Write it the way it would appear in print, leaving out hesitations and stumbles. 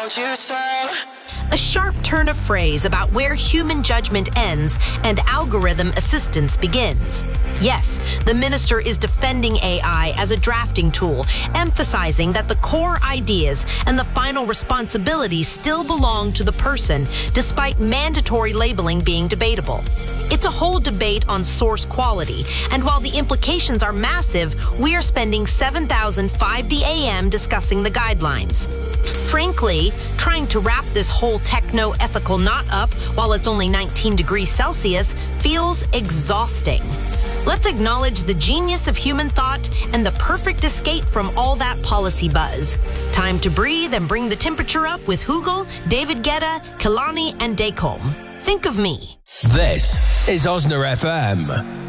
want you so. A sharp turn of phrase about where human judgment ends and algorithm assistance begins. Yes, the minister is defending AI as a drafting tool, emphasizing that the core ideas and the final responsibilities still belong to the person, despite mandatory labeling being debatable. It's a whole debate on source quality, and while the implications are massive, we are spending 7,005 AM discussing the guidelines. Frankly, trying to wrap this whole techno-ethical knot up while it's only 19 degrees Celsius feels exhausting. Let's acknowledge the genius of human thought and the perfect escape from all that policy buzz. Time to breathe and bring the temperature up with Hugel, David Guetta, Kehlani, and Dacombe. Think of me. This is Osna FM.